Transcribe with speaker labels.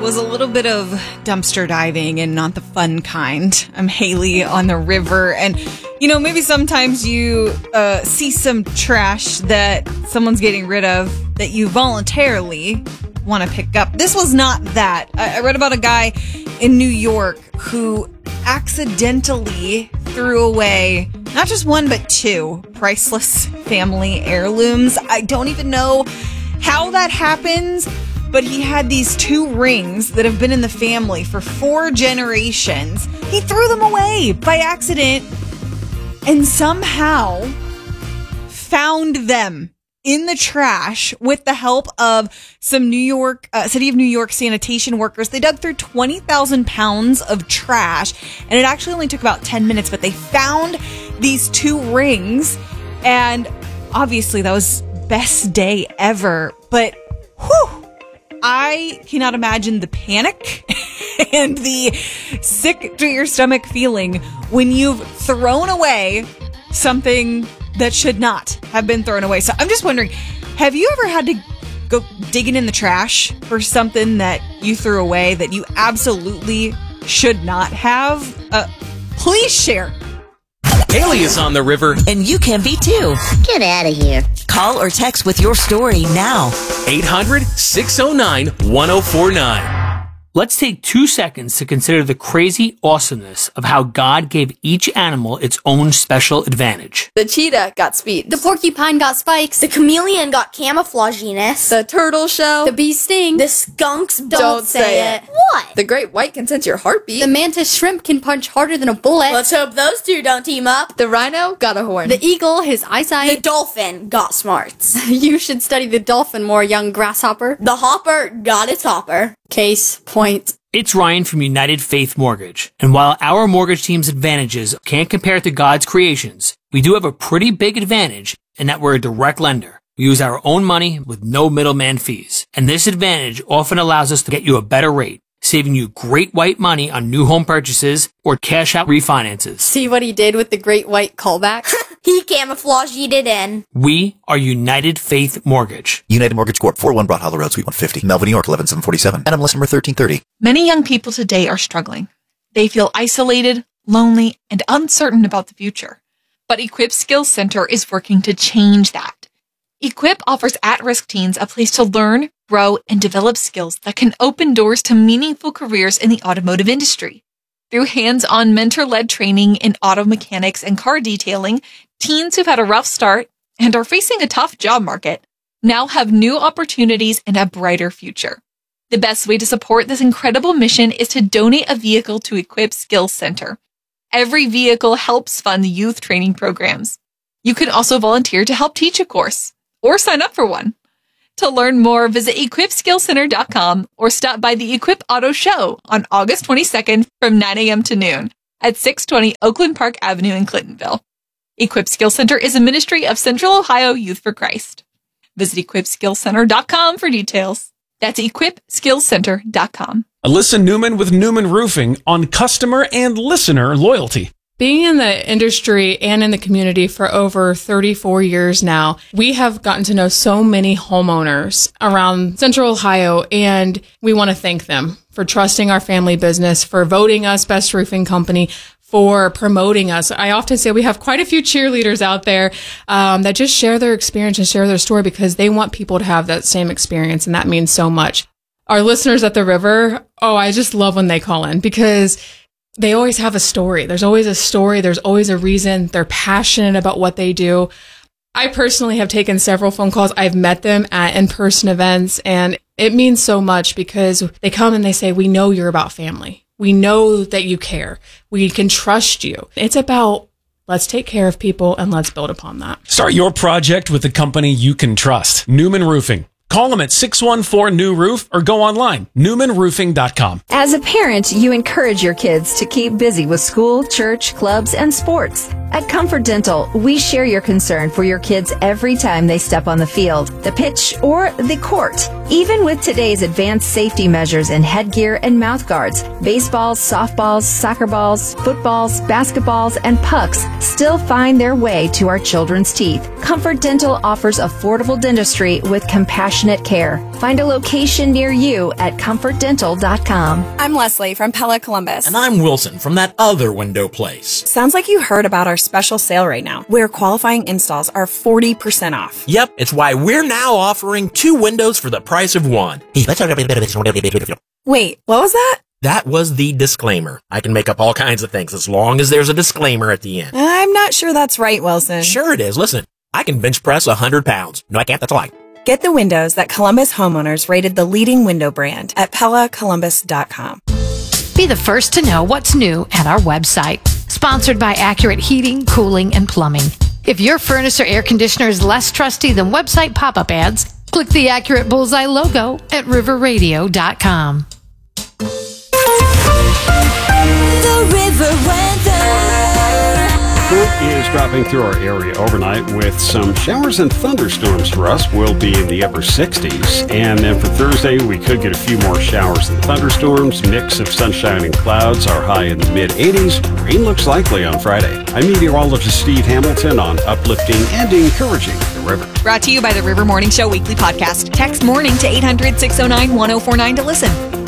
Speaker 1: was a little bit of dumpster diving and not the fun kind. I'm Haley on the river, and maybe sometimes you see some trash that someone's getting rid of that you voluntarily want to pick up. This was not that. I read about a guy in New York who accidentally threw away not just one but two priceless family heirlooms. I don't even know how that happens, but he had these two rings that have been in the family for 4 generations. He threw them away by accident and somehow found them in the trash with the help of some City of New York sanitation workers. They dug through 20,000 pounds of trash, and it actually only took about 10 minutes, but they found these 2 rings, and obviously that was best day ever. But whew, I cannot imagine the panic and the sick to your stomach feeling when you've thrown away something that should not have been thrown away. So I'm just wondering, have you ever had to go digging in the trash for something that you threw away that you absolutely should not have? Please share.
Speaker 2: Haley is on the river.
Speaker 3: And you can be too.
Speaker 4: Get out of here.
Speaker 3: Call or text with your story now.
Speaker 2: 800-609-1049.
Speaker 5: Let's take 2 seconds to consider the crazy awesomeness of how God gave each animal its own special advantage.
Speaker 6: The cheetah got speed.
Speaker 7: The porcupine got spikes.
Speaker 4: The chameleon got camouflaginess.
Speaker 6: The turtle shell.
Speaker 7: The bee sting.
Speaker 4: The skunks
Speaker 6: don't say it.
Speaker 4: What?
Speaker 6: The great white can sense your heartbeat.
Speaker 7: The mantis shrimp can punch harder than a bullet.
Speaker 4: Let's hope those two don't team up.
Speaker 6: The rhino got a horn.
Speaker 7: The eagle, his
Speaker 4: The
Speaker 7: eyesight.
Speaker 4: dolphin got smarts.
Speaker 7: You should study the dolphin more, young grasshopper.
Speaker 4: The hopper got its hopper.
Speaker 7: Case point.
Speaker 5: It's Ryan from United Faith Mortgage. And while our mortgage team's advantages can't compare to God's creations, we do have a pretty big advantage in that we're a direct lender. We use our own money with no middleman fees. And this advantage often allows us to get you a better rate, saving you great white money on new home purchases or cash out refinances.
Speaker 7: See what he did with the great white callback?
Speaker 4: He camouflaged it in.
Speaker 5: We are United Faith Mortgage.
Speaker 8: United Mortgage Corp. 401 Broad Hollow Road, Suite 150, Melvin, New York, 11747. NMLS number 1330.
Speaker 9: Many young people today are struggling. They feel isolated, lonely, and uncertain about the future. But Equip Skills Center is working to change that. Equip offers at-risk teens a place to learn, grow, and develop skills that can open doors to meaningful careers in the automotive industry. Through hands-on mentor-led training in auto mechanics and car detailing, teens who've had a rough start and are facing a tough job market now have new opportunities and a brighter future. The best way to support this incredible mission is to donate a vehicle to Equip Skills Center. Every vehicle helps fund youth training programs. You can also volunteer to help teach a course or sign up for one. To learn more, visit equipskillcenter.com or stop by the Equip Auto Show on August 22nd from 9 a.m. to noon at 620 Oakland Park Avenue in Clintonville. Equip Skills Center is a ministry of Central Ohio Youth for Christ. Visit equipskillcenter.com for details. That's equipskillcenter.com.
Speaker 10: Alyssa Newman with Newman Roofing on customer and listener loyalty.
Speaker 11: Being in the industry and in the community for over 34 years now, we have gotten to know so many homeowners around Central Ohio, and we want to thank them for trusting our family business, for voting us Best Roofing Company, for promoting us. I often say we have quite a few cheerleaders out there that just share their experience and share their story because they want people to have that same experience, and that means so much. Our listeners at the river, I just love when they call in because they always have a story. There's always a story. There's always a reason. They're passionate about what they do. I personally have taken several phone calls. I've met them at in-person events, and it means so much because they come and they say, we know you're about family. We know that you care. We can trust you. It's about let's take care of people and let's build upon that.
Speaker 10: Start your project with a company you can trust. Newman Roofing. Call them at 614-NEW-ROOF or go online, newmanroofing.com.
Speaker 12: As a parent, you encourage your kids to keep busy with school, church, clubs, and sports. At Comfort Dental, we share your concern for your kids every time they step on the field, the pitch, or the court. Even with today's advanced safety measures in headgear and mouth guards, baseballs, softballs, soccer balls, footballs, basketballs, and pucks still find their way to our children's teeth. Comfort Dental offers affordable dentistry with compassionate compassionate care. Find a location near you at comfortdental.com.
Speaker 13: I'm Leslie from Pella Columbus.
Speaker 14: And I'm Wilson from that other window place.
Speaker 13: Sounds like you heard about our special sale right now, where qualifying installs are 40% off.
Speaker 14: Yep, it's why we're now offering 2 windows for the price of 1.
Speaker 13: Wait, what was that?
Speaker 14: That was the disclaimer. I can make up all kinds of things as long as there's a disclaimer at the end.
Speaker 13: I'm not sure that's right, Wilson.
Speaker 14: Sure it is. Listen, I can bench press 100 pounds. No, I can't. That's a lie.
Speaker 13: Get the windows that Columbus homeowners rated the leading window brand at PellaColumbus.com.
Speaker 15: Be the first to know what's new at our website. Sponsored by Accurate Heating, Cooling, and Plumbing. If your furnace or air conditioner is less trusty than website pop-up ads, click the Accurate Bullseye logo at riverradio.com.
Speaker 3: The River Weather.
Speaker 16: It is dropping through our area overnight with some showers and thunderstorms for us. We'll be in the upper 60s. And then for Thursday, we could get a few more showers and thunderstorms. Mix of sunshine and clouds. Our high in the mid-80s. Rain looks likely on Friday. I'm meteorologist Steve Hamilton on uplifting and encouraging the river.
Speaker 9: Brought to you by the River Morning Show Weekly Podcast. Text morning to 800-609-1049 to listen.